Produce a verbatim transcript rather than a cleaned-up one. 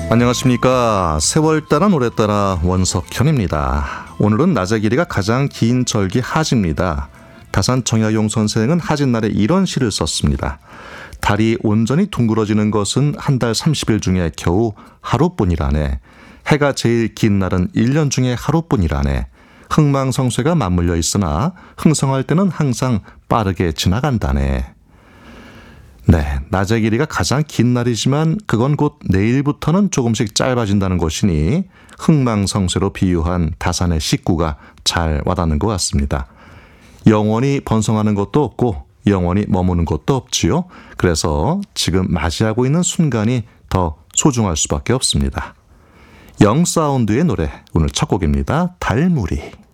안녕하십니까. 세월 따라 노래 따라 원석현입니다. 오늘은 낮의 길이가 가장 긴 절기 하지입니다. 다산 정약용 선생은 하진날에 이런 시를 썼습니다. 달이 온전히 둥그러지는 것은 한 달 삼십 일 중에 겨우 하루뿐이라네. 해가 제일 긴 날은 일 년 중에 하루뿐이라네. 흥망성쇠가 맞물려 있으나 흥성할 때는 항상 빠르게 지나간다네. 네, 낮의 길이가 가장 긴 날이지만 그건 곧 내일부터는 조금씩 짧아진다는 것이니 흥망성쇠로 비유한 다산의 식구가 잘 와닿는 것 같습니다. 영원히 번성하는 것도 없고 영원히 머무는 것도 없지요. 그래서 지금 맞이하고 있는 순간이 더 소중할 수밖에 없습니다. 영사운드의 노래, 오늘 첫 곡입니다. 달무리.